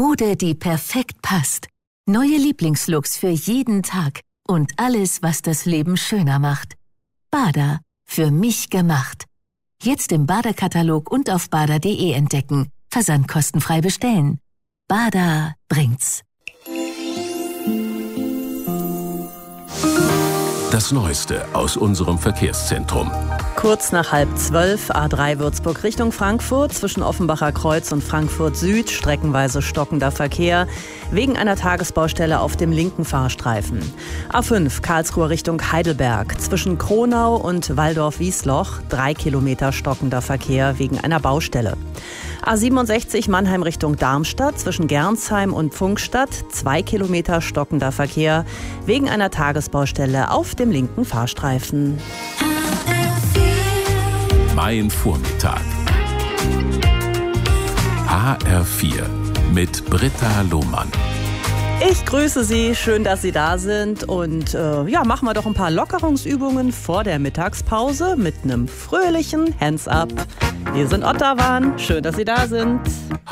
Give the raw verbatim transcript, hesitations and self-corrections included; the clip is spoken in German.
Mode, die perfekt passt. Neue Lieblingslooks für jeden Tag und alles, was das Leben schöner macht. Bada, für mich gemacht. Jetzt im Bada-Katalog und auf bada punkt de entdecken. Versandkostenfrei bestellen. Bada bringt's. Das Neueste aus unserem Verkehrszentrum. Kurz nach halb zwölf, A drei Würzburg Richtung Frankfurt, zwischen Offenbacher Kreuz und Frankfurt Süd, streckenweise stockender Verkehr, wegen einer Tagesbaustelle auf dem linken Fahrstreifen. A fünf Karlsruhe Richtung Heidelberg, zwischen Kronau und Walldorf-Wiesloch, drei Kilometer stockender Verkehr wegen einer Baustelle. A siebenundsechzig Mannheim Richtung Darmstadt, zwischen Gernsheim und Pfungstadt, zwei Kilometer stockender Verkehr wegen einer Tagesbaustelle auf dem linken Fahrstreifen. Mein Vormittag. H R vier mit Britta Lohmann. Ich grüße Sie, schön, dass Sie da sind und äh, ja, machen wir doch ein paar Lockerungsübungen vor der Mittagspause mit einem fröhlichen Hands Up. Wir sind Ottawa, schön, dass Sie da sind.